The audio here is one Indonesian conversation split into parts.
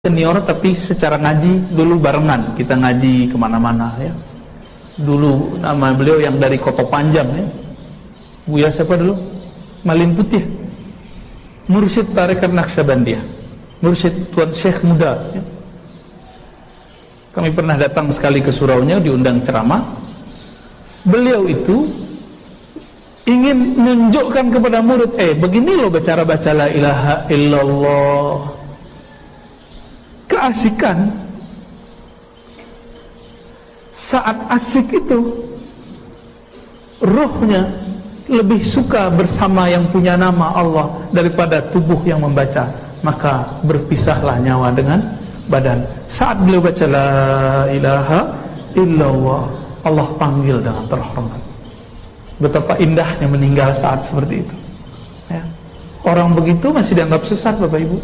senior tapi secara ngaji dulu barengan, kita ngaji kemana-mana ya. Dulu nama beliau yang dari Koto Panjang ya, Buya siapa dulu? Malin Putih, Mursyid Tarekat Naqsyabandiyah, Mursyid Tuan Syekh muda ya. Kami pernah datang sekali ke suraunya, diundang ceramah. Beliau itu ingin menunjukkan kepada murid, begini loh baca la ilaha illallah. Keasikan saat asyik itu ruhnya lebih suka bersama yang punya nama Allah daripada tubuh yang membaca, maka berpisahlah nyawa dengan badan. Saat beliau baca la ilaha illallah, Allah panggil dengan terhormat. Betapa indahnya meninggal saat seperti itu ya. Orang begitu masih dianggap sesat, Bapak Ibu.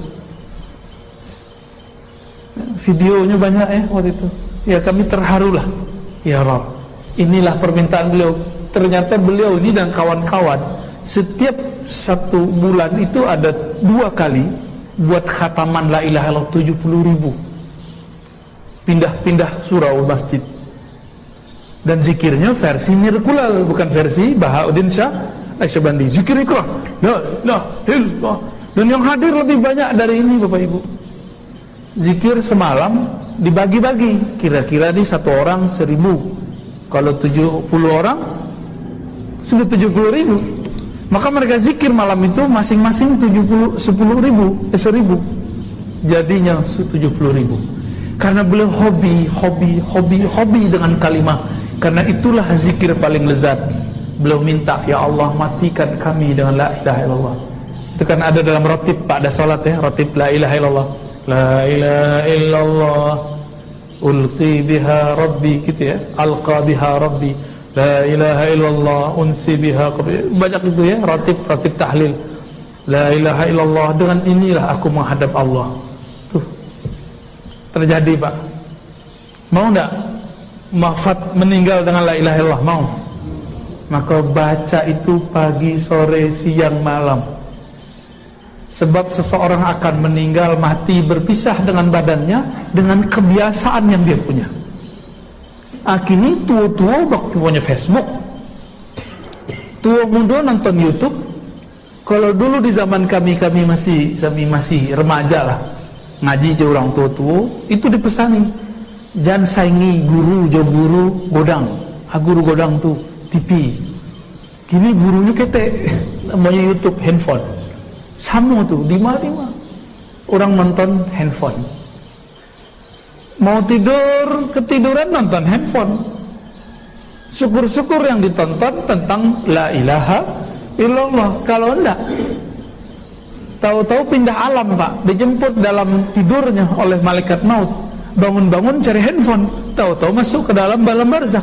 Videonya banyak ya waktu itu. Ya kami terharulah. Ya Rabb, inilah permintaan beliau. Ternyata beliau ini dan kawan-kawan setiap 1 bulan itu ada 2 kali buat khataman la ilaha illallah 70.000. Pindah-pindah surau masjid. Dan zikirnya versi Mirkulal, bukan versi Bahauddin Shah Naqsyabandi. Zikir ikhlas. La ilaha illallah. Dan yang hadir lebih banyak dari ini, Bapak Ibu. Zikir semalam dibagi-bagi, kira-kira di 1 orang 1.000. Kalau 70 orang sudah 70.000. Maka mereka zikir malam itu masing-masing 10.000. Jadinya 70.000. Karena beliau hobi dengan kalimah. Karena itulah zikir paling lezat. Beliau minta, ya Allah matikan kami dengan la ilaha illallah. Itu kan ada dalam ratib Pak, ada salat ya, ratib la ilaha illallah. La ilaha illallah ulqi biha rabbi, gitu ya, alqa biha rabbi. La ilaha illallah unsi biha qabri. Banyak itu ya, ratib tahlil. La ilaha illallah, dengan inilah aku menghadap Allah. Tuh terjadi, Pak. Mau enggak mahfad meninggal dengan la ilaha illallah? Mau. Maka baca itu pagi, sore, siang, malam. Sebab seseorang akan meninggal, mati, berpisah dengan badannya dengan kebiasaan yang dia punya. Kini tua-tua waktu punya Facebook, tua muda nonton YouTube. Kalau dulu di zaman kami masih remaja lah, ngaji je orang tua-tua, itu dipesani, jangan saingi guru godang. Guru godang tuh TV. Kini gurunya ketek, namanya YouTube, handphone. Sama tuh, di mana orang nonton handphone. Mau tidur, ketiduran nonton handphone. Syukur-syukur yang ditonton tentang la ilaha illallah. Kalau enggak, tahu-tahu pindah alam, Pak. Dijemput dalam tidurnya oleh malaikat maut. Bangun-bangun cari handphone, tahu-tahu masuk ke dalam balam barzakh.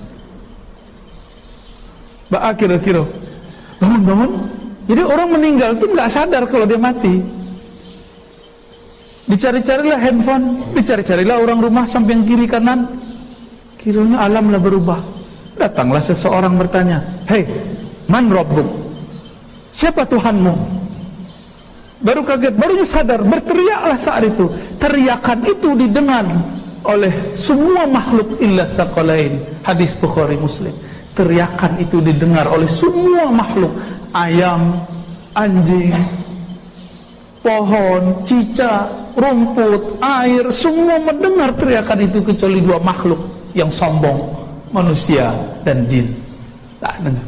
Kira-kira bangun-bangun. Jadi orang meninggal itu nggak sadar kalau dia mati. Dicari-carilah handphone, dicari-carilah orang rumah samping kiri kanan. Kiranya alamlah berubah. Datanglah seseorang bertanya, "Hei, man rabbuk? Siapa Tuhanmu?" Baru kaget, baru sadar, berteriaklah saat itu. Teriakan itu didengar oleh semua makhluk illa tsaqalain. Hadis Bukhari Muslim. Teriakan itu didengar oleh semua makhluk. Ayam, anjing, pohon, cicak, rumput, air, semua mendengar teriakan itu kecuali 2 makhluk yang sombong, manusia dan jin. Tak dengar.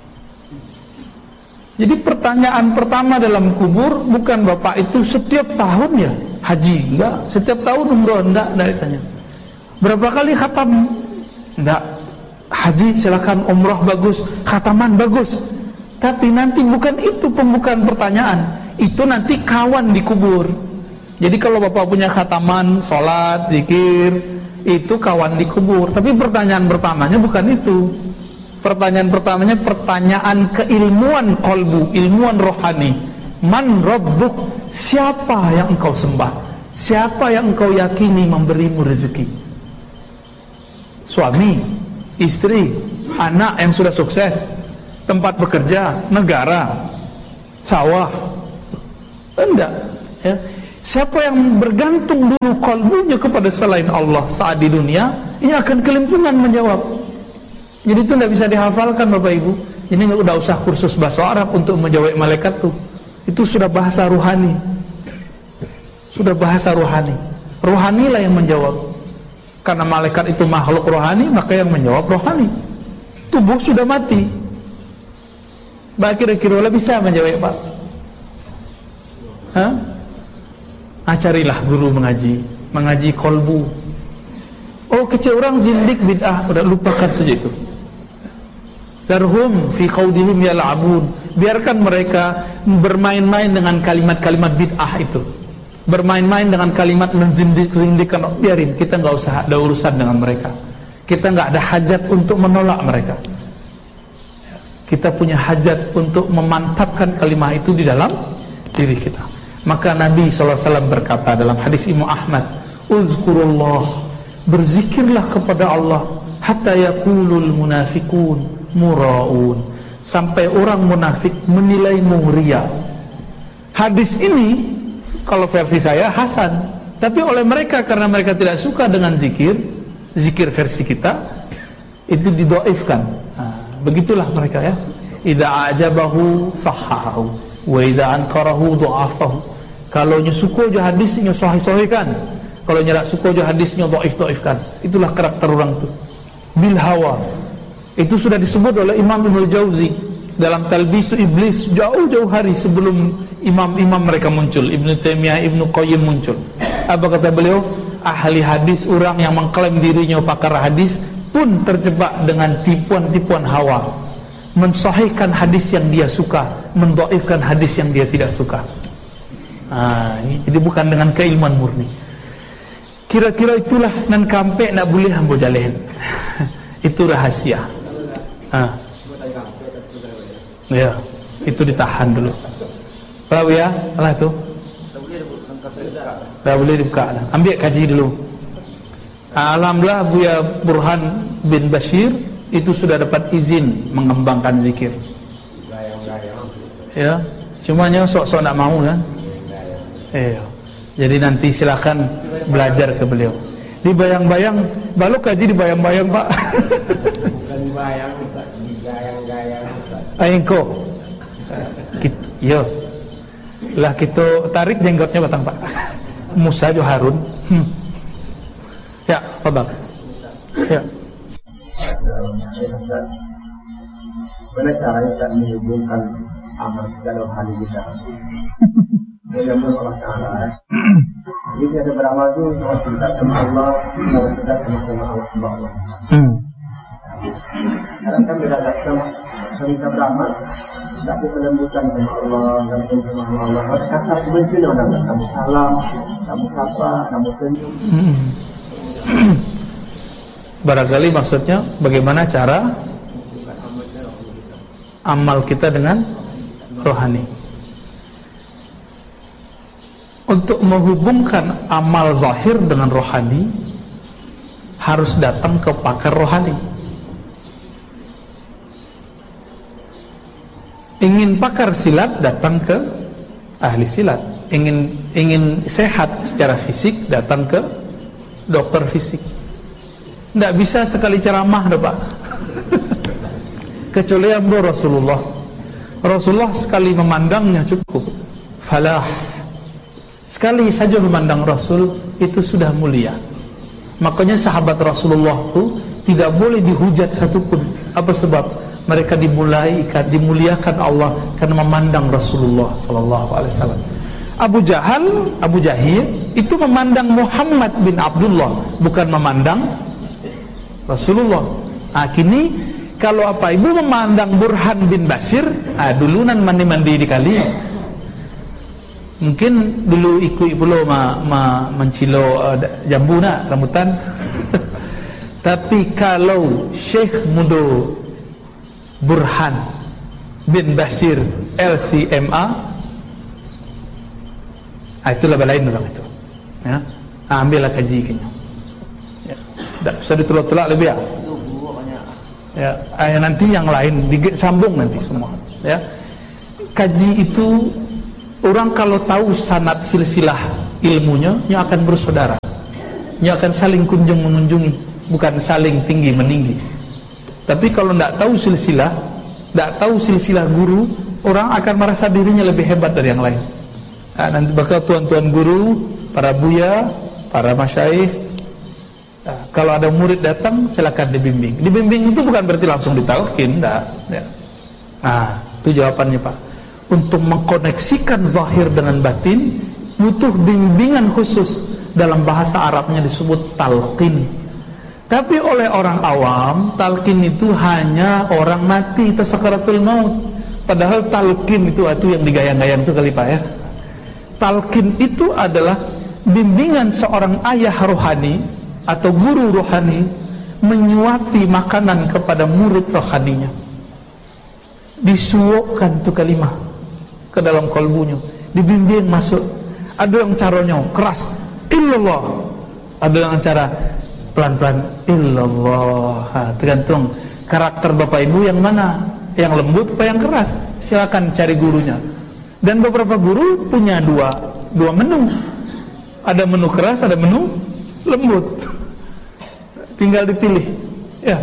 Jadi pertanyaan pertama dalam kubur bukan Bapak itu setiap tahun ya haji, enggak, setiap tahun umroh, enggak ditanya. Berapa kali khatam? Enggak. Haji silakan, umroh bagus, khataman bagus. Tapi nanti bukan itu pembukaan pertanyaan. Itu nanti kawan di kubur. Jadi kalau Bapak punya khataman, sholat, zikir, itu kawan di kubur. Tapi pertanyaan pertamanya bukan itu. Pertanyaan pertamanya pertanyaan keilmuan qalbu, ilmuwan rohani. Man rabbuk? Siapa yang engkau sembah? Siapa yang engkau yakini memberimu rezeki? Suami, istri, anak yang sudah sukses, tempat bekerja, negara, sawah. Enggak ya. Siapa yang bergantung dulu kalbunya kepada selain Allah saat di dunia, ini akan kelimpungan menjawab. Jadi itu tidak bisa dihafalkan Bapak Ibu. Ini nggak usah kursus bahasa Arab untuk menjawab malaikat tuh. Itu sudah bahasa ruhani. Sudah bahasa ruhani. Rohanilah yang menjawab. Karena malaikat itu makhluk rohani, maka yang menjawab rohani. Tubuh sudah mati. Kira-kira bisa menjawab Pak? Hah? Carilah guru mengaji kolbu. Oh, kecil orang zindik bid'ah, udah lupakan saja itu. Zarhum fi qaudihim yal'abun. Biarkan mereka bermain-main dengan kalimat-kalimat bid'ah itu. Bermain-main dengan kalimat menzindik-zindikan. Biarin, kita nggak usah ada urusan dengan mereka. Kita nggak ada hajat untuk menolak mereka. Kita punya hajat untuk memantapkan kalimat itu di dalam diri kita. Maka Nabi SAW berkata dalam hadis Imam Ahmad, uzkurullah, berzikirlah kepada Allah, hatta yaqulul munafiqun mura'un, sampai orang munafik menilaimu ria. Hadis ini kalau versi saya hasan, tapi oleh mereka karena mereka tidak suka dengan zikir versi kita itu didhaifkan. Begitulah mereka ya. Idza ajabahu sahhahu wa idza ankarahu dha'afahu. Kalau nyusuko je hadisnya sahih-sahihkan, kalau nyerak suko je hadisnya dhaif-dhaifkan. Itulah karakter orang itu. Bil hawa. Itu sudah disebut oleh Imam Ibnu Jauzi dalam Talbisu Iblis jauh-jauh hari sebelum imam-imam mereka muncul, Ibnu Taimiyah, Ibnu Qayyim muncul. Apa kata beliau? Ahli hadis, orang yang mengklaim dirinya pakar hadis pun terjebak dengan tipuan-tipuan hawa, mensahihkan hadis yang dia suka, mendhaifkan hadis yang dia tidak suka. Jadi bukan dengan keilmuan murni. Kira-kira itulah nan kampe nak boleh hambo jalen. Itu rahasia. Ya, itu ditahan dulu. Tahu ya, lah tu. Tak boleh dibuka. Ambil kaji dulu. Alhamdulillah Buya Burhan bin Bashir itu sudah dapat izin mengembangkan zikir. Ya, cumanya sok-sok nak mau kan. Jadi nanti silakan belajar ke beliau. Dibayang-bayang, baru kaji dibayang-bayang Pak. Bukan dibayang, Ustaz, digayang-gayang Ustaz. Aingko. Yo. Lah kita tarik jenggotnya batang Pak. Musa jo Harun. Ya, fadhal. Ya. Bagaimana caranya Ustaz menghubungkan amal kita dalam hal kita? Mudah-mudahan Allah Ta'ala. Jadi saya beramal itu kita sama Allah, kita sama Allah. Kadang kan kita datang kita beramal, tapi pelembutan sama Allah, dan sama Allah. Kasar kebencian orang, kamu salam, kamu sapa, kamu senyum. Barangkali maksudnya bagaimana cara amal kita dengan rohani. Untuk menghubungkan amal zahir dengan rohani harus datang ke pakar rohani. Ingin pakar silat, datang ke ahli silat. Ingin sehat secara fisik, datang ke dokter fisik. Tidak bisa sekali ceramah Pak. Kecuali yang Rasulullah sekali memandangnya cukup. Falah. Sekali saja memandang Rasul itu sudah mulia. Makanya sahabat Rasulullah itu tidak boleh dihujat satupun. Apa sebab? Mereka dimuliakan Allah karena memandang Rasulullah sallallahu alaihi wasallam. Abu Jahil itu memandang Muhammad bin Abdullah, bukan memandang Rasulullah. Kini kalau apa ibu memandang Burhan bin Bashir, dulunan mandi di kali. Mungkin dulu ikut pula mencilo jambu nak rambutan. Tapi kalau Syekh Mudo Burhan bin Bashir LCMA, itulah lain orang itu. Ya, ambillah kaji kini. Ya, tak usah ditolak-tolak lebih ya. Ya, nanti yang lain disambung nanti semua. Ya, kaji itu orang kalau tahu sanad silsilah ilmunya, yang akan bersaudara, yang akan saling kunjung mengunjungi, bukan saling tinggi meninggi. Tapi kalau tidak tahu silsilah guru, orang akan merasa dirinya lebih hebat dari yang lain. Nah, nanti bakal tuan-tuan guru, para buya, para masyaikh, kalau ada murid datang silakan dibimbing. Dibimbing itu bukan berarti langsung ditalkin, enggak. Ya. Nah, itu jawabannya Pak. Untuk mengkoneksikan zahir dengan batin butuh bimbingan khusus, dalam bahasa Arabnya disebut talqin. Tapi oleh orang awam, talqin itu hanya orang mati sakaratul maut. Padahal talqin itu yang digayang-gayang itu kali Pak ya. Talqin itu adalah bimbingan seorang ayah rohani atau guru rohani menyuapi makanan kepada murid rohaninya. Disuapkan itu kalimah ke dalam kalbunya, dibimbing masuk. Ada yang caranya keras, illallah. Ada yang cara pelan-pelan, illallah. Tergantung karakter Bapak Ibu yang mana, yang lembut apa yang keras. Silakan cari gurunya. Dan beberapa guru punya dua menu. Ada menu keras, ada menu lembut. Tinggal dipilih. Ya.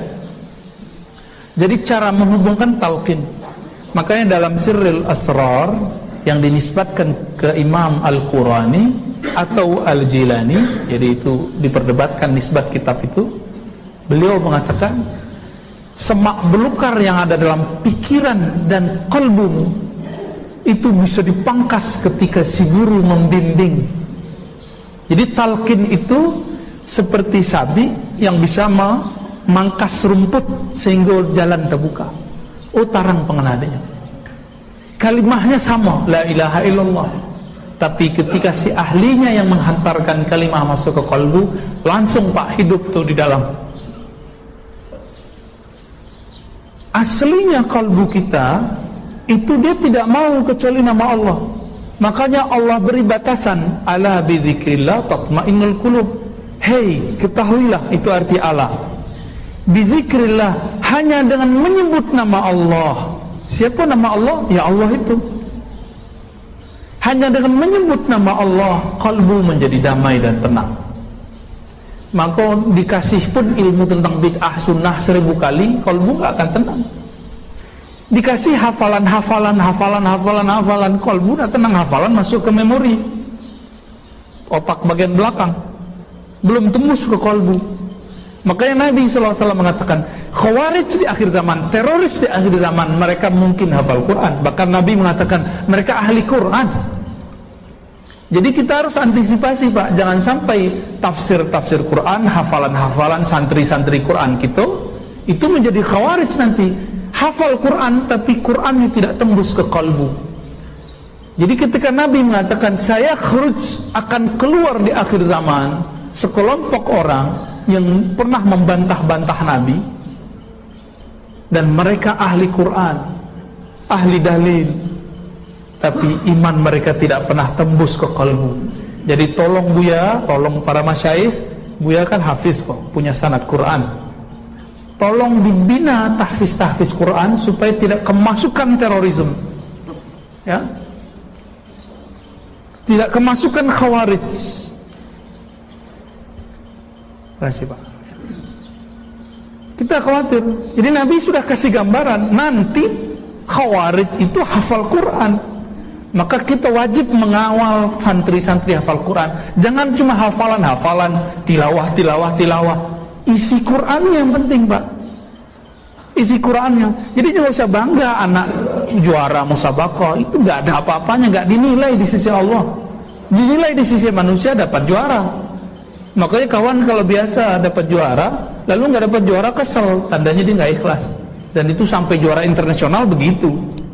Jadi cara menghubungkan talqin. Makanya dalam Sirril Asrar yang dinisbatkan ke Imam Al-Qurani atau Al-Jilani, jadi itu diperdebatkan nisbat kitab itu, beliau mengatakan semak belukar yang ada dalam pikiran dan kalbumu itu bisa dipangkas ketika si guru membimbing. Jadi talqin itu seperti sabi yang bisa memangkas rumput sehingga jalan terbuka. Tarang pengenadanya. Kalimahnya sama, la ilaha illallah. Tapi ketika si ahlinya yang menghantarkan kalimah masuk ke kalbu, langsung Pak hidup tuh di dalam. Aslinya kalbu kita itu dia tidak mau kecuali nama Allah. Makanya Allah beri batasan, ala bidzikrillah tatmainnul qulub. Hei, ketahuilah itu arti Allah. Bizikrillah, hanya dengan menyebut nama Allah. Siapa nama Allah? Ya Allah itu. Hanya dengan menyebut nama Allah, kalbu menjadi damai dan tenang. Maka dikasih pun ilmu tentang bid'ah sunnah 1000 kali, kalbu gak akan tenang. Dikasih hafalan, kalbu gak tenang. Hafalan masuk ke memori, otak bagian belakang, belum tembus ke kalbu. Makanya Nabi SAW mengatakan, Khawarij di akhir zaman, teroris di akhir zaman, mereka mungkin hafal Quran. Bahkan Nabi mengatakan mereka ahli Quran. Jadi kita harus antisipasi Pak, jangan sampai tafsir Quran, hafalan santri Quran kita itu menjadi Khawarij nanti. Hafal Quran tapi Qurannya tidak tembus ke kalbu. Jadi ketika Nabi mengatakan saya akan keluar di akhir zaman sekelompok orang yang pernah membantah-bantah Nabi, dan mereka ahli Quran, ahli dalil, tapi iman mereka tidak pernah tembus ke kalbu. Jadi tolong Buya, tolong para masyaikh, Buya kan hafiz kok, punya sanad Quran, tolong dibina tahfiz Quran supaya tidak kemasukan terorisme, ya, tidak kemasukan Khawarij. Terima kasih Pak. Kita khawatir. Jadi Nabi sudah kasih gambaran, nanti Khawarij itu hafal Quran. Maka kita wajib mengawal santri-santri hafal Quran. Jangan cuma hafalan, tilawah. Isi Qurannya yang penting Pak. Isi Qurannya. Jadi jangan usah bangga anak juara musabaqah, itu gak ada apa-apanya, gak dinilai di sisi Allah. Dinilai di sisi manusia dapat juara. Makanya kawan kalau biasa dapat juara, lalu nggak dapat juara kesel, tandanya dia nggak ikhlas. Dan itu sampai juara internasional begitu.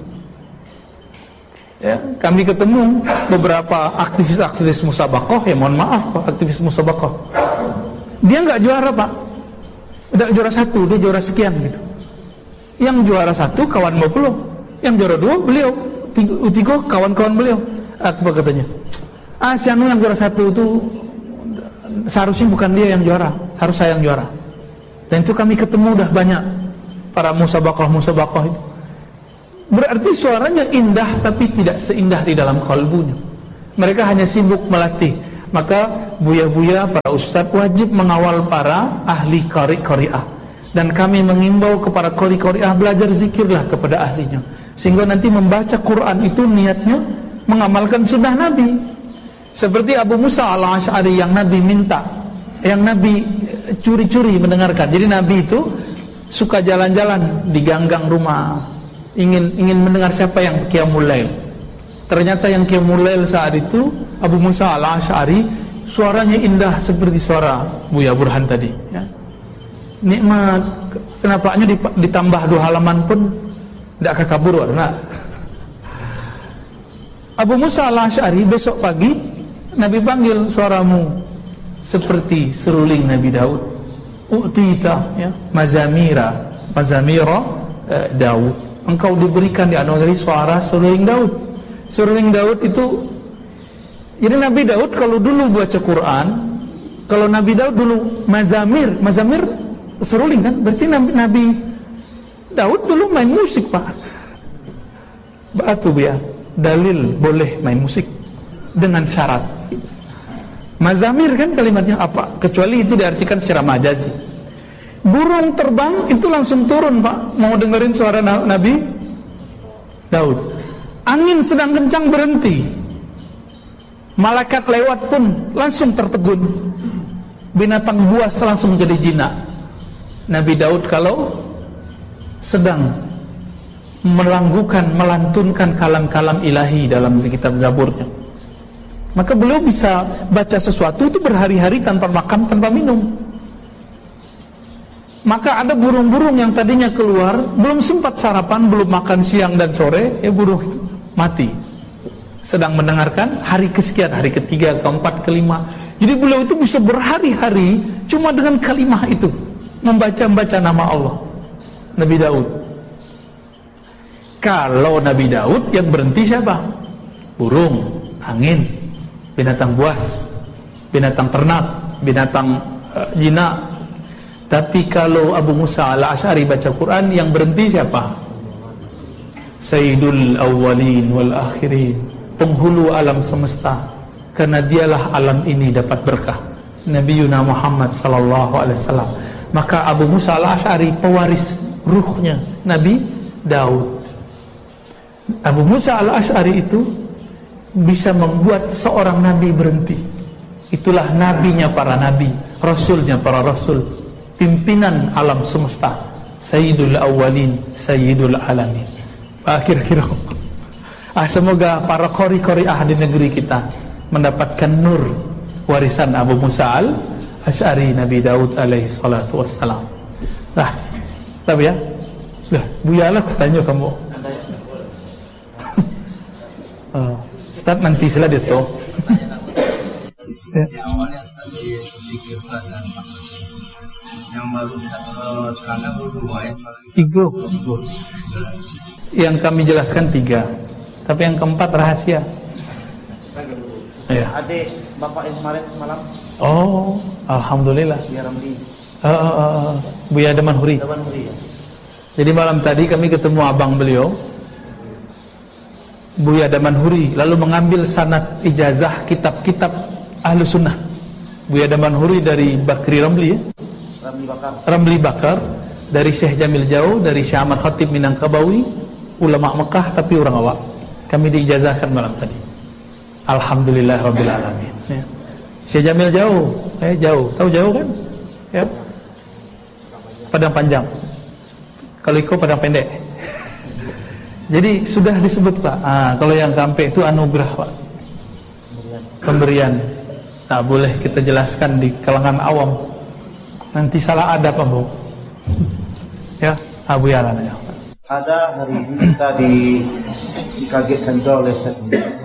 Ya, kami ketemu beberapa aktivis musabaqah, ya mohon maaf Pak, aktivis musabaqah. Dia nggak juara Pak, udah juara 1, dia juara sekian gitu. Yang juara 1 kawan beliau, yang juara 2 beliau, 3 kawan-kawan beliau. Apa katanya? Sianu yang juara 1 itu seharusnya bukan dia yang juara, harus saya yang juara. Dan itu kami ketemu udah banyak para musabaqah itu. Berarti suaranya indah tapi tidak seindah di dalam kalbunya. Mereka hanya sibuk melatih. Maka buya-buya, para ustadz wajib mengawal para ahli qari'ah. Dan kami mengimbau kepada qari'ah belajar zikirlah kepada ahlinya, sehingga nanti membaca Quran itu niatnya mengamalkan sunnah Nabi. Seperti Abu Musa al-Ash'ari yang Nabi minta, yang Nabi curi-curi mendengarkan. Jadi Nabi itu suka jalan-jalan di ganggang rumah, ingin mendengar siapa yang qiyamul lail. Ternyata yang qiyamul lail saat itu Abu Musa al-Ash'ari, suaranya indah seperti suara Buya Burhan tadi, ya. Nikmat, kenapanya ditambah 2 halaman pun tidak kakabur warna. Abu Musa al-Ash'ari besok pagi Nabi panggil, suaramu seperti seruling Nabi Daud. U'tita, ya, mazamira Daud. Engkau diberikan di anugerahi suara seruling Daud. Seruling Daud itu, jadi Nabi Daud kalau dulu baca Quran, kalau Nabi Daud dulu mazamir seruling kan, berarti Nabi Daud dulu main musik, Pak. Batu ya, dalil boleh main musik dengan syarat. Mazamir kan kalimatnya apa? Kecuali itu diartikan secara majazi. Burung terbang itu langsung turun, Pak, mau dengerin suara Nabi Daud. Angin sedang kencang berhenti, malaikat lewat pun langsung tertegun. Binatang buas langsung jadi jinak. Nabi Daud kalau sedang melantunkan kalam-kalam ilahi dalam kitab Zaburnya, maka beliau bisa baca sesuatu itu berhari-hari tanpa makan, tanpa minum. Maka ada burung-burung yang tadinya keluar, belum sempat sarapan, belum makan siang dan sore, burung itu mati. Sedang mendengarkan hari kesekian, hari ketiga, keempat, kelima. Jadi beliau itu bisa berhari-hari cuma dengan kalimah itu, membaca nama Allah. Nabi Daud. Kalau Nabi Daud yang berhenti siapa? Burung, angin, binatang buas, binatang ternak, binatang jinak. Tapi kalau Abu Musa al-Ash'ari baca Quran, yang berhenti siapa? Sayyidul awwalin wal akhirin, penghulu alam semesta, karena dialah alam ini dapat berkah, Nabiuna Muhammad sallallahu alaihi wasallam. Maka Abu Musa al-Ash'ari pewaris ruhnya Nabi Daud. Abu Musa al-Ash'ari itu bisa membuat seorang nabi berhenti. Itulah nabinya para nabi, rasulnya para rasul, pimpinan alam semesta, Sayyidul awwalin, Sayyidul alamin. Akhir-akhir, semoga para qari'ah di negeri kita mendapatkan nur warisan Abu Musa al-Ash'ari, Nabi Daud alaihi salatu wassalam. Nah, tapi ya, buyalah tanya kamu. Ustaz nanti sila dito. Awalnya tadi berpikirkan dan yang baru karena dua yang tiga. Yang kami jelaskan 3, tapi yang keempat rahasia. Ya. Adik bapak yang kemarin malam. Oh, alhamdulillah. Biar Ramli. Buya Daman Huri. Ya. Jadi malam tadi kami ketemu abang beliau, Buya Daman Huri, lalu mengambil sanad ijazah kitab-kitab Ahlu Sunnah. Buya Daman Huri dari Bakri Ramli, ya? Ramli Bakar, dari Syekh Jamil Jauh, dari Syekh Ahmad Khatib Minangkabawi, ulama Mekah tapi orang awak. Kami diijazahkan malam tadi. Alhamdulillah Rabbil Alamin, ya. Syekh Jamil Jauh, jauh, tahu jauh kan? Ya. Padang panjang. Kalau ikut padang pendek. Jadi sudah disebut, Pak. Kalau yang kampe itu anugerah, Pak. Pemberian. Nah, boleh kita jelaskan di kalangan awam. Nanti salah adab, Pak, Bu. Ya, Abu Yalan ya. Ada hari ini kita dikagetkan juga oleh Ustaz.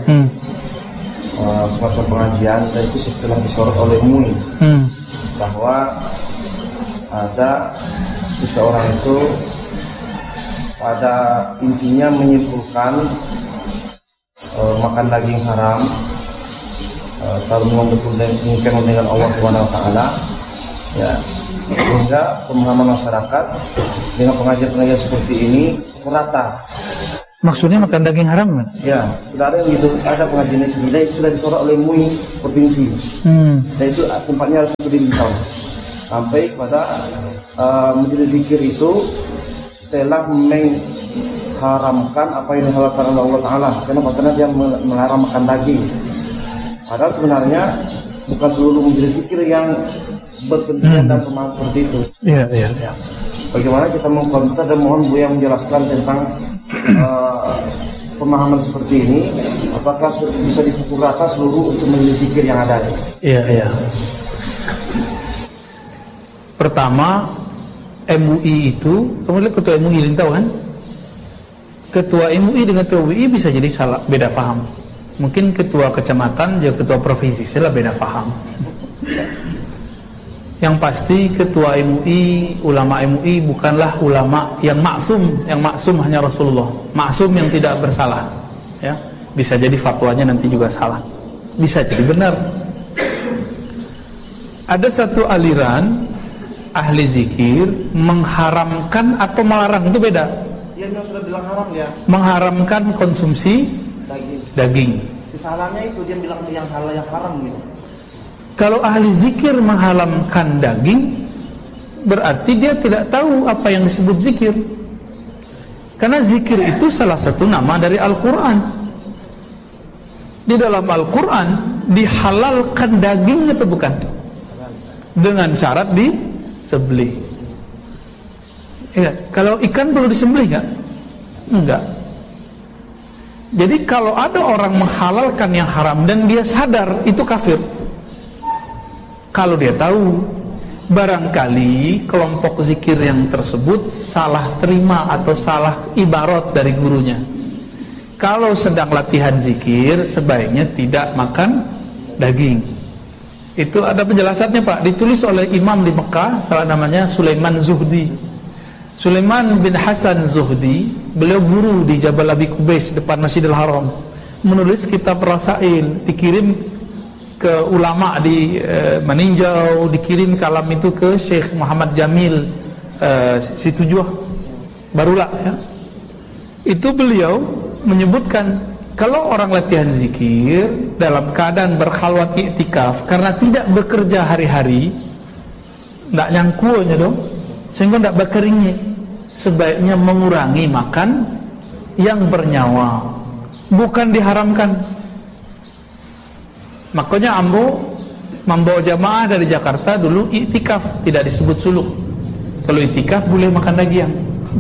Semacam pengajian, dan itu setelah disorot oleh MUI bahwa ada seseorang itu pada intinya menyimpulkan makan daging haram kalau mengingkar dengan Allah Subhanahu wa taala, ya, sehingga pemahaman masyarakat dengan pengajian-pengajian seperti ini rata Maksudnya makan daging haram kan? Ya, sudah ada yang gitu, ada pengajian sembilan itu sudah disorot oleh MUI provinsi. Dan itu tempatnya harus berdiri sampai pada majelis zikir itu telah mengharamkan apa yang dihalalkan oleh Allah Taala. Karena dia melarang makan daging. Padahal sebenarnya bukan seluruh majelis zikir yang berpendidikan dan pemahaman seperti itu. Iya. Bagaimana kita mengkonter dan mohon Buya menjelaskan tentang pemahaman seperti ini, apakah bisa dipukul rata seluruh untuk majelis zikir yang ada? Iya. Pertama, MUI itu, kamu lihat ketua MUI tahu kan? Ketua MUI dengan ketua MUI bisa jadi salah, beda paham. Mungkin ketua kecamatan, juga ketua provinsi, salah beda paham. Yang pasti ketua MUI, ulama MUI bukanlah ulama yang maksum hanya Rasulullah, maksum yang tidak bersalah. Ya, bisa jadi fatwanya nanti juga salah, bisa jadi benar. Ada satu aliran ahli zikir mengharamkan atau melarang, itu beda. Dia yang sudah bilang haram ya. Mengharamkan konsumsi daging. Kesalahannya itu dia bilang yang halal yang haram gitu. Kalau ahli zikir mengharamkan daging, berarti dia tidak tahu apa yang disebut zikir. Karena zikir itu salah satu nama dari Al-Quran. Di dalam Al-Quran dihalalkan daging atau bukan? Dengan syarat disembelih. Ya, kalau ikan perlu disembelih nggak? Enggak. Jadi kalau ada orang menghalalkan yang haram dan dia sadar, itu kafir. Kalau dia tahu, barangkali kelompok zikir yang tersebut salah terima atau salah ibarat dari gurunya. Kalau sedang latihan zikir, sebaiknya tidak makan daging. Itu ada penjelasannya Pak, ditulis oleh imam di Mekah, salah namanya Sulaiman Zuhdi. Sulaiman bin Hasan Zuhdi, beliau guru di Jabal Abi Qubais depan Masjidil Haram, menulis kitab Rasail, dikirim ke ulama di meninjau, dikirim kalam itu ke Syekh Muhammad Jamil Situjuh Barulah ya. Itu beliau menyebutkan kalau orang latihan zikir dalam keadaan berkhalwat iktikaf karena tidak bekerja hari-hari, tidak nyangkuanya dong, sehingga tidak berkeringnya, sebaiknya mengurangi makan yang bernyawa, bukan diharamkan. Makanya membawa jamaah dari Jakarta dulu iktikaf, tidak disebut suluk. Kalau iktikaf boleh makan daging.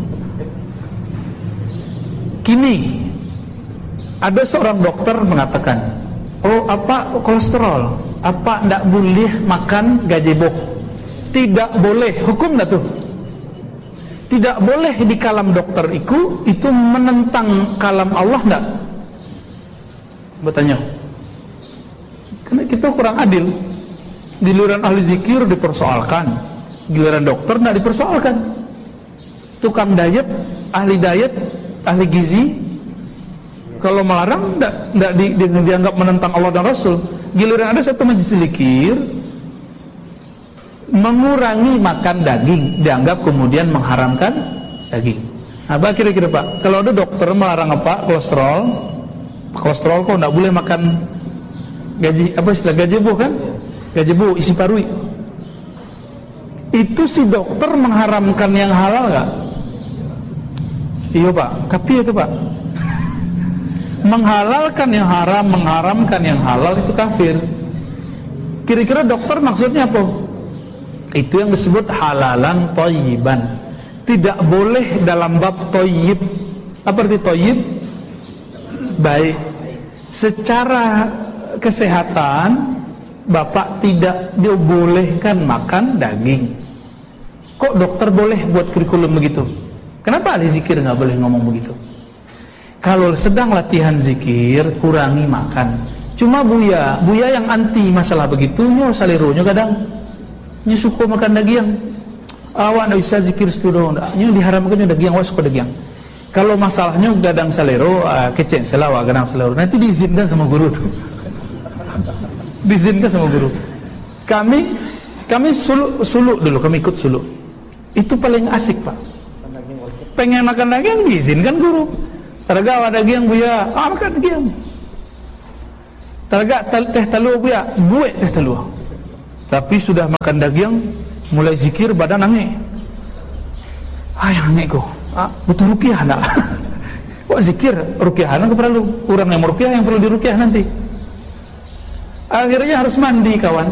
Kini ada seorang dokter mengatakan, kolesterol, tidak boleh makan gazebo. Tidak boleh, hukum dah tuh. Tidak boleh di kalam dokter itu menentang kalam Allah enggak? Bertanya. Karena kita kurang adil. Giliran ahli zikir dipersoalkan, giliran dokter tidak dipersoalkan. Tukang diet, ahli gizi, kalau melarang tidak dianggap menentang Allah dan Rasul. Giliran ada satu majelis zikir mengurangi makan daging, dianggap kemudian mengharamkan daging. Apa kira-kira Pak? Kalau ada dokter melarang apa? Kolesterol kok tidak boleh makan gazebo kan? Gazebo isi parui. Itu si dokter mengharamkan yang halal nggak? Iya Pak, kapi itu Pak. Menghalalkan yang haram, mengharamkan yang halal itu kafir. Kira-kira dokter maksudnya apa? Itu yang disebut halalan thayyiban. Tidak boleh dalam bab thayyib. Apa arti thayyib? Baik. Secara kesehatan Bapak tidak dibolehkan makan daging. Kok dokter boleh buat kurikulum begitu? Kenapa ahli zikir nggak boleh ngomong begitu? Kalau sedang latihan zikir, kurangi makan. Cuma Buya yang anti masalah begitu, nyo salironya kadang nyo suka makan daging. Awak ndak bisa zikir studio, nyo diharamkan daging, awak suka daging. Kalau masalahnya gadang salero, kecen selawa gadang salero. Nanti diizinkan sama guru tuh. Diizinkan sama guru. Kami suluk dulu, kami ikut suluk. Itu paling asik Pak. Pengen makan daging diizinkan guru. Targa ada daging buya, makan daging. Targa teh telur buya, buat teh telur. Tapi sudah makan daging, mulai zikir badan nangis. Yang nangis ko. Butuh ruqyah nak. Kok zikir ruqyah nak perlu. Orang yang meruqyah yang perlu diruqyah nanti. Akhirnya harus mandi kawan.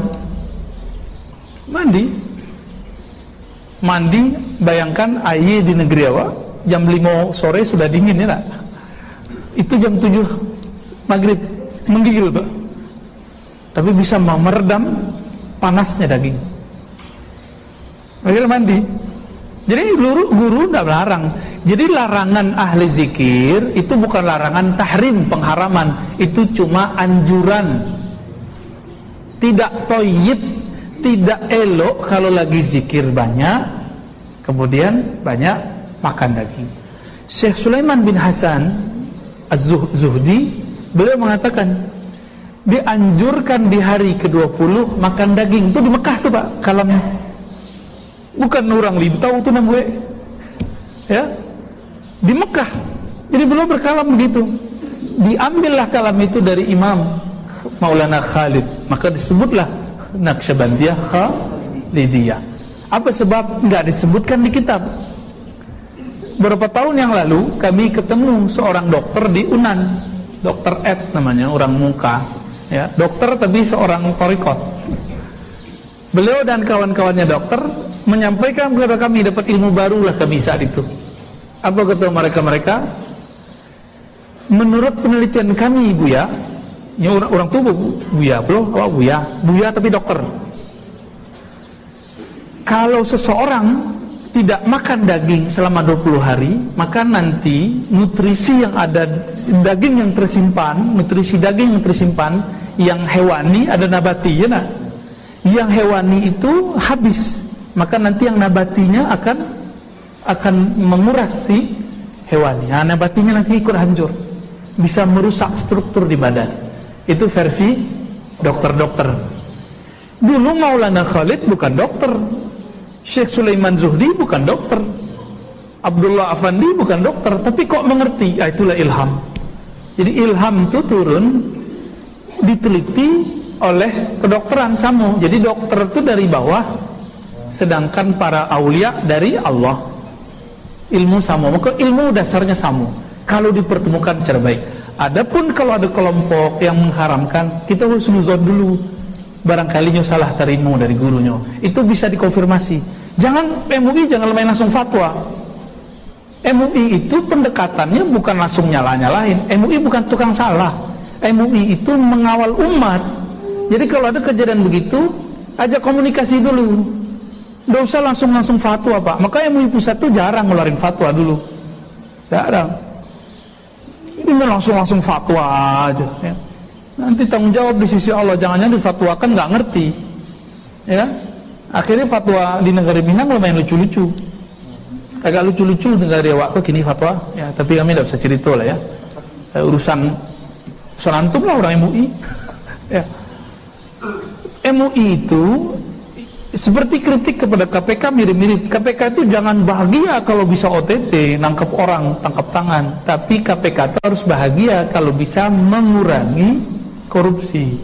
Mandi, bayangkan air di negeri awak jam 5 sore sudah dingin ya nak? Itu jam 7 maghrib menggigil Pak. Tapi bisa meredam panasnya daging. Akhirnya mandi. Jadi guru tidak melarang. Jadi larangan ahli zikir itu bukan larangan tahrim, pengharaman. Itu cuma anjuran. Tidak toyib, tidak elok kalau lagi zikir banyak, kemudian banyak makan daging. Syekh Sulaiman bin Hasan Az-Zuhdi, beliau mengatakan dianjurkan di hari ke-20 makan daging. Itu di Mekah tuh Pak, kalamnya. Bukan orang Lintau tuh namanya. Ya. Di Mekah. Jadi beliau berkalam begitu. Diambillah kalam itu dari Imam Maulana Khalid, maka disebutlah Naqsyabandiyah Khalidiyah. Apa sebab enggak disebutkan di kitab? Beberapa tahun yang lalu kami ketemu seorang dokter di Unan, Dokter Ed namanya, orang muka, ya, dokter tapi seorang torikot. Beliau dan kawan-kawannya dokter menyampaikan kepada kami, dapat ilmu baru lah kami saat itu. Apa kata mereka? Menurut penelitian kami Buya, ini orang tua Buya, Buya tapi dokter. Kalau seseorang tidak makan daging selama 20 hari, maka nanti nutrisi yang ada, daging yang tersimpan, nutrisi daging yang tersimpan, yang hewani ada nabati, ya nak? Yang hewani itu habis, maka nanti yang nabatinya akan menguras si hewani. Nah, nabatinya nanti ikut hancur, bisa merusak struktur di badan. Itu versi dokter-dokter. Dulu Maulana Khalid bukan dokter, Syekh Sulaiman Zuhdi bukan dokter, Abdullah Afandi bukan dokter, tapi kok mengerti? Itulah ilham. Jadi ilham itu turun, diteliti oleh kedokteran sama. Jadi dokter itu dari bawah, sedangkan para aulia dari Allah. Ilmu sama, maka ilmu dasarnya sama kalau dipertemukan secara baik. Adapun kalau ada kelompok yang mengharamkan, kita husnuzon dulu. Barangkali salah tarimu dari gurunya. Itu bisa dikonfirmasi. Jangan MUI jangan main langsung fatwa. MUI itu pendekatannya bukan langsung nyala-nyalain. MUI bukan tukang salah. MUI itu mengawal umat. Jadi kalau ada kejadian begitu, ajak komunikasi dulu. Nggak usah langsung fatwa Pak. Maka MUI pusat itu jarang ngeluarin fatwa dulu. Jarang. Ini langsung fatwa aja. Ya. Nanti tanggung jawab di sisi Allah. Jangan-jangan difatwakan nggak ngerti. Ya. Akhirnya fatwa di negara Minang lumayan lucu-lucu. Agak lucu-lucu negara Dewa. Kok gini fatwa? Ya, tapi kami nggak usah cerita lah ya. Urusan antum lah orang MUI. Ya. MUI itu seperti kritik kepada KPK mirip-mirip. KPK itu jangan bahagia kalau bisa OTT, nangkap orang, tangkap tangan. Tapi KPK itu harus bahagia kalau bisa mengurangi korupsi.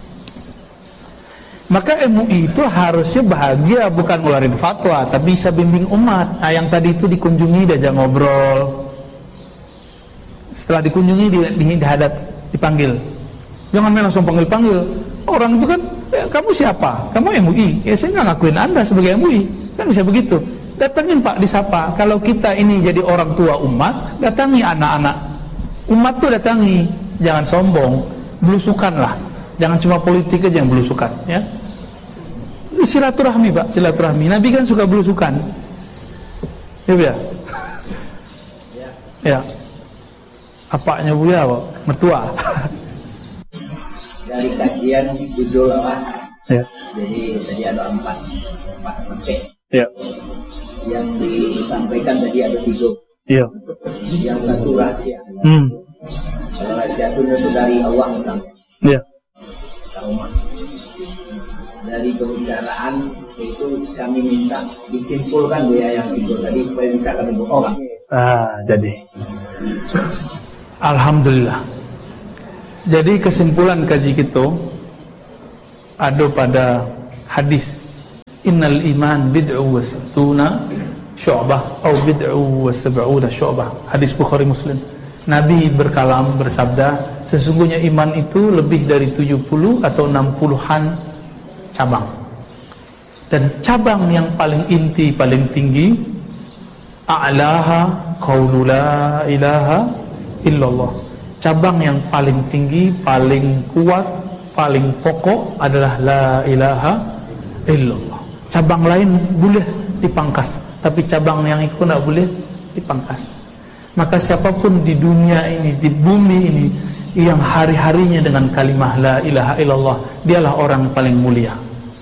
Maka MUI itu harusnya bahagia, bukan ngeluarin fatwa, tapi bisa bimbing umat. Nah, yang tadi itu dikunjungi, diajak ngobrol. Setelah dikunjungi, dihadap, dipanggil. Jangan main langsung panggil-panggil. Orang itu kan, kamu siapa? Kamu MUI. Ya saya nggak ngakuin Anda sebagai MUI. Kan bisa begitu. Datangin Pak, disapa. Kalau kita ini jadi orang tua umat, datangi anak-anak umat tuh, datangi. Jangan sombong, belusukan lah. Jangan cuma politik aja yang belusukan, ya. Silaturahmi Pak, silaturahmi. Nabi kan suka belusukan. Ya. Ya. Apanya Buya, Pak? Mertua. Dari kajian judul apa? Ya. Jadi tadi ada 4 materi. Ya. Yang disampaikan tadi ada 3. Iya. Yang satu rahasia. Kalau rahasia itu dari Allah kan. Iya. Dari pembicaraan itu kami minta disimpulkan Bu ya yang itu tadi supaya bisa kami buka. Jadi Alhamdulillah. Jadi kesimpulan kaji kita ada pada hadis innal iman bid'u wa sittuna syu'bah atau bid'u wa sab'una syu'bah. Hadis Bukhari Muslim. Nabi berkalam bersabda, sesungguhnya iman itu lebih dari 70 atau 60-an cabang. Dan cabang yang paling inti, paling tinggi, a'laha qaulu la ilaha illallah. Cabang yang paling tinggi, paling kuat, paling pokok adalah la ilaha illallah. Cabang lain boleh dipangkas, tapi cabang yang itu tidak boleh dipangkas. Maka siapapun di dunia ini, di bumi ini, yang hari-harinya dengan kalimah la ilaha illallah, dialah orang paling mulia.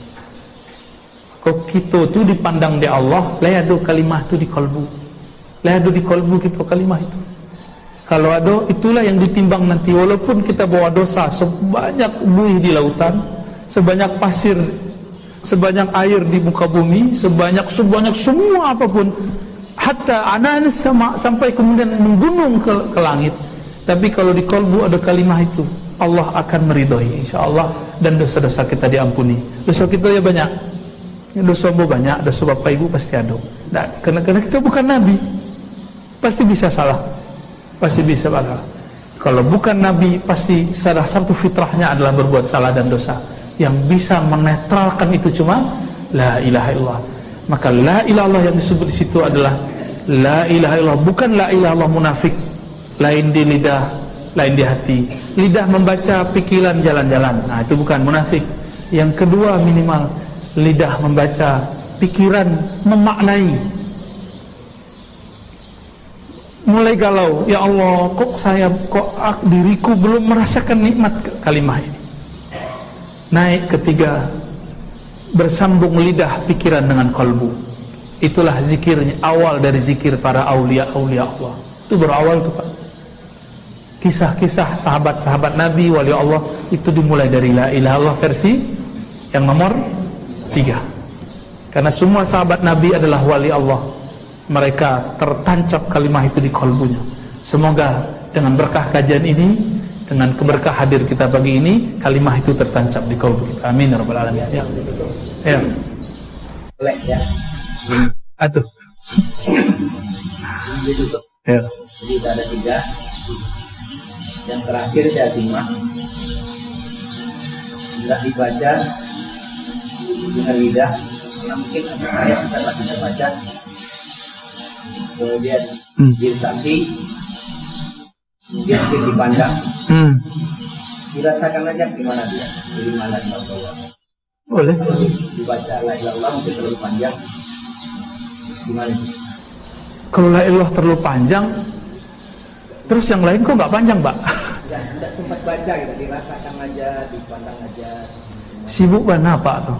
Kok kita tu dipandang di Allah, la ada kalimah tu di kalbu. La ada di kalbu kita kalimah itu. Kalau ada, itulah yang ditimbang nanti. Walaupun kita bawa dosa sebanyak buih di lautan, sebanyak pasir, sebanyak air di muka bumi, sebanyak semua apapun, hatta anan sama, sampai kemudian menggunung ke langit. Tapi kalau di kalbu ada kalimah itu, Allah akan meridhai insyaallah, dan dosa-dosa kita diampuni. Dosa kita ya banyak, dosa banyak, dosa bapak ibu pasti ada. Nah, karena kita bukan nabi, pasti bisa salah, pasti bisa salah. Kalau bukan nabi, pasti salah satu fitrahnya adalah berbuat salah dan dosa. Yang bisa menetralkan itu cuma la ilaha illallah. Maka la ilaha illallah yang disebut di situ adalah la ilaha illallah, bukan la ilaha illallah munafik, lain di lidah, lain di hati. Lidah membaca, pikiran jalan-jalan. Nah, itu bukan munafik. Yang kedua, minimal lidah membaca, pikiran memaknai. Mulai galau, ya Allah, kok diriku belum merasakan nikmat kalimah ini. Naik ketiga, bersambung lidah pikiran dengan kalbu. Itulah zikirnya, awal dari zikir para aulia-aulia Allah. Itu berawal tuh Pak. Kisah-kisah sahabat-sahabat Nabi, wali Allah, itu dimulai dari la ilaha illallah versi yang nomor 3. Karena semua sahabat Nabi adalah wali Allah. Mereka tertancap kalimah itu di kalbunya. Semoga dengan berkah kajian ini, dengan keberkah hadir kita pagi ini, kalimah itu tertancap di kalbu kita. Amin ya rabbal alamin. Ya. Ya. Boleh ya. Aduh. Ditutup. Ya. Jadi ada 3. Yang terakhir saya simak. Tidak dibaca dengan lidah, karena mungkin ayat kita tak bisa baca. Kemudian diresapi, kemudian dipandang, dirasakan aja gimana dia, dari mana dia bawa. Boleh. Dibaca la ilaha illallah mungkin terlalu panjang, gimana? Kalau la ilaha terlalu panjang, terus yang lain kok nggak panjang, Pak? Ya, tidak sempat baca gitu, dirasakan aja, dipandang aja. Sibuk mana Pak tuh?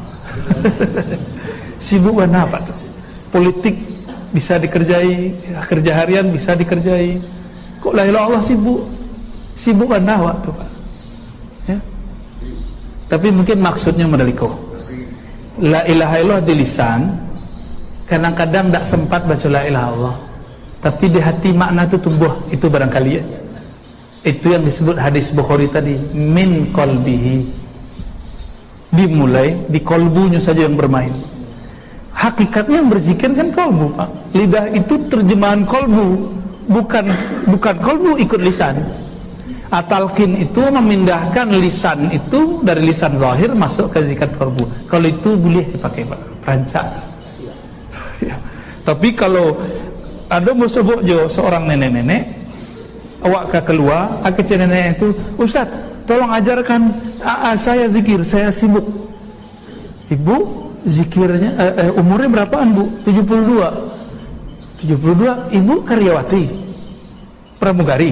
Sibuk mana Pak tuh? Politik bisa dikerjai, kerja harian bisa dikerjai. Kok la ilaha illallah sibuk? Sibuk mana waktu Pak? Ya. Tapi mungkin maksudnya medaliko. La ilaha illallah di lisan, kadang-kadang tak sempat baca la ilaha illallah, tapi di hati makna itu tumbuh. Itu barangkali ya. Itu yang disebut hadis Bukhari tadi, min qalbihi. Dimulai di kolbunya saja yang bermain. Hakikatnya yang berzikir kan kolbu Pak. Lidah itu terjemahan kolbu, bukan kolbu ikut lisan. Atalkin itu memindahkan lisan itu dari lisan zahir masuk ke zikir kolbu. Kalau itu boleh dipakai Pak, perancak. Ya. Tapi kalau ada musabuk jo seorang nenek-nenek, awak ke keluar, ke nenek itu, Ustaz, tolong ajarkan saya zikir, saya sibuk. Ibu zikirnya umurnya berapaan Bu? 72. 72. Ibu karyawati, pramugari?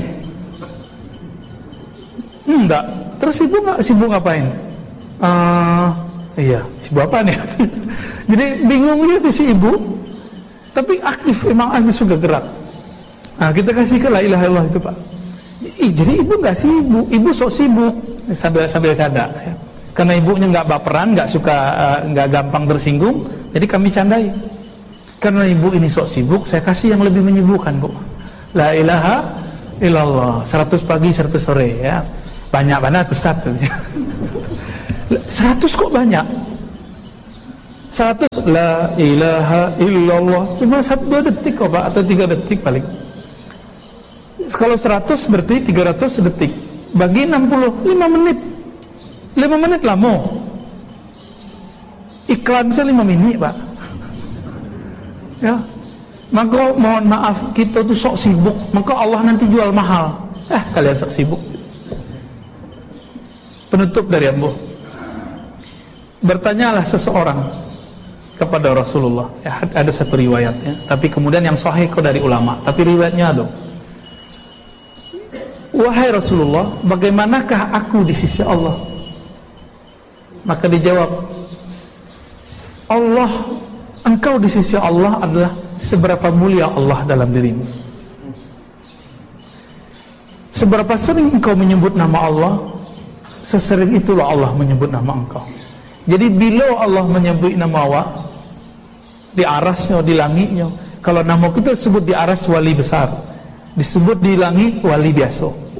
Enggak. Terus ibu nggak sibuk ngapain? Iya, sibuk apa nih? Jadi bingung lihat si ibu, tapi aktif, emang aktif juga gerak. Nah, kita kasih ke la ilaha illallah itu Pak. Jadi ibu nggak sibuk, ibu sok sibuk sambil canda. Ya. Karena ibunya nggak baperan, nggak suka, nggak gampang tersinggung, jadi kami candai. Karena ibu ini sok sibuk, saya kasih yang lebih menyibukkan Bu. La ilaha illallah. 100 pagi 100 sore ya. Banyak banget Ustaz. 100 kok banyak? 100 la ilaha illallah cuma 1-2 detik kok Pak, atau 3 detik paling. Kalau 100 berarti 300 detik. Bagi 60 5 menit. 5 menit lah mau. Iklan 5 menit Pak. Ya. Maka mohon maaf kita tuh sok sibuk, maka Allah nanti jual mahal. Kalian sok sibuk. Penutup dari Ambo. Bertanyalah seseorang kepada Rasulullah. Ya, ada satu riwayatnya, tapi kemudian yang sahih kok dari ulama, tapi riwayatnya ada. Wahai Rasulullah, bagaimanakah aku di sisi Allah? Maka dijawab, Allah, engkau di sisi Allah adalah seberapa mulia Allah dalam dirimu. Seberapa sering engkau menyebut nama Allah, sesering itulah Allah menyebut nama engkau. Jadi bila Allah menyebut nama Allah di arasnya, di langitnya, kalau nama kita sebut di aras wali besar, disebut di langit wali biasa.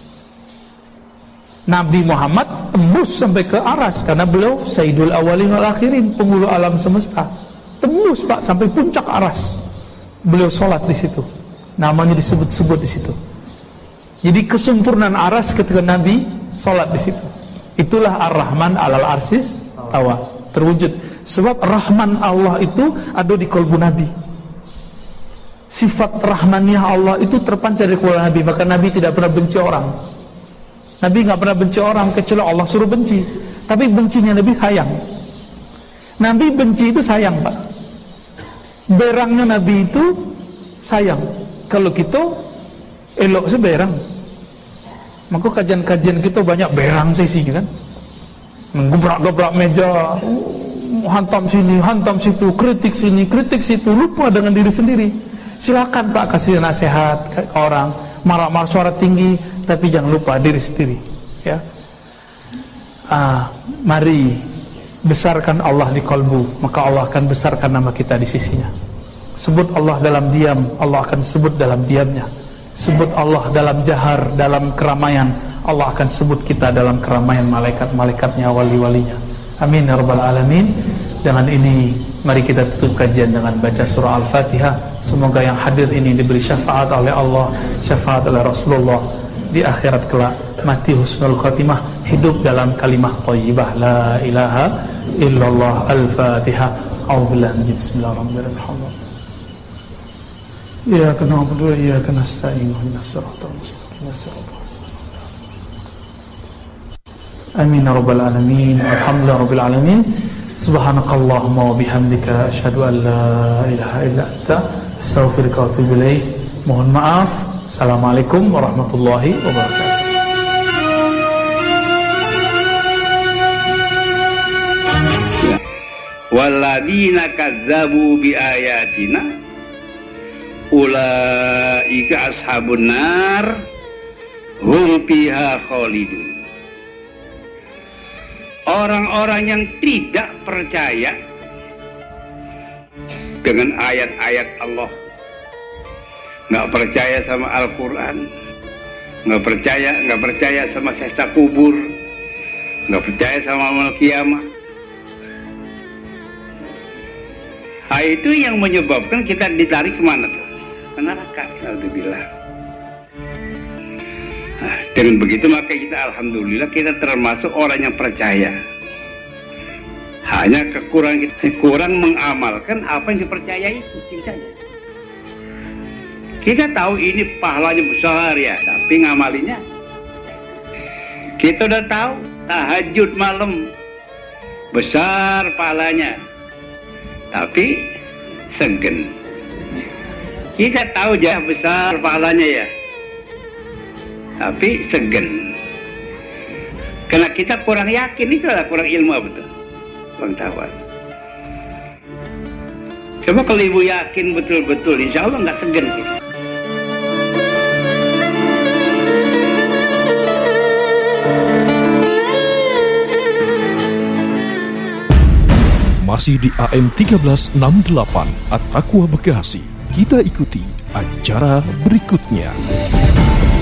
Nabi Muhammad tembus sampai ke aras karena beliau Sayyidul Awalin wal Akhirin, penghulu alam semesta. Tembus Pak sampai puncak aras. Beliau sholat di situ. Namanya disebut-sebut di situ. Jadi kesempurnaan aras ketika Nabi sholat di situ. Itulah Ar-Rahman alal arsis tawa, terwujud. Sebab Rahman Allah itu ada di kalbu Nabi. Sifat Rahmaniyah Allah itu terpancar di kalbu Nabi. Maka Nabi tidak pernah benci orang. Nabi nggak pernah benci orang kecuali Allah suruh benci. Tapi bencinya Nabi sayang. Nabi benci itu sayang Pak. Berangnya Nabi itu sayang. Kalau kita elok seberang. Maka kajian-kajian kita banyak berang sesinya kan. Menggebrak-gebrak meja, hantam sini, hantam situ, kritik sini, kritik situ, lupa dengan diri sendiri. Silakan Pak kasih nasihat ke orang, marah-marah suara tinggi, tapi jangan lupa diri sendiri. Ya, mari besarkan Allah di kalbu, maka Allah akan besarkan nama kita di sisinya. Sebut Allah dalam diam, Allah akan sebut dalam diamnya. Sebut Allah dalam jahar, dalam keramaian, Allah akan sebut kita dalam keramaian malaikat-malaikatnya, wali-walinya. Amin ya rabbal alamin. Dengan ini mari kita tutup kajian dengan baca surah Al-Fatihah. Semoga yang hadir ini diberi syafaat oleh Allah, syafaat oleh Rasulullah di akhirat kelak, mati husnul khatimah, hidup dalam kalimah thayyibah la ilaha illallah. Al-Fatihah. A'udzubillahi bismillahirrahmanirrahim. Iyyaka na'budu wa iyyaka nasta'in ihdinas siratal mustaqim siratal. Amin ya rabbal alamin. Alhamdulillah rabbil alamin. Subhanakallahumma wa bihamdika asyhadu an la ilaha illa anta astaghfiruka wa atubu ilaik. Mohon maaf. Assalamualaikum warahmatullahi wabarakatuh. Walladzina kadzdzabu biayatina ulaika ashabun nar hum fiha khalidun. Orang-orang yang tidak percaya dengan ayat-ayat Allah, nggak percaya sama Al-Quran, nggak percaya sama siksa kubur, nggak percaya sama amal kiamat. Itu yang menyebabkan kita ditarik kemana tuh? Ke neraka. Alhamdulillah. Nah, dengan begitu maka kita alhamdulillah kita termasuk orang yang percaya. Hanya kekurangan kita kurang mengamalkan apa yang dipercayai itu saja. Kita tahu ini pahalanya besar ya, tapi ngamalinya. Kita udah tahu tahajud malam besar pahalanya, tapi segen. Kita tahu ya besar pahalanya ya, tapi segen. Karena kita kurang yakin, itulah kurang ilmu betul, kurang tahu. Coba kalau ibu yakin betul-betul, insya Allah nggak segen kita. Masih di AM 1368 At-Taqwa Bekasi. Kita ikuti acara berikutnya.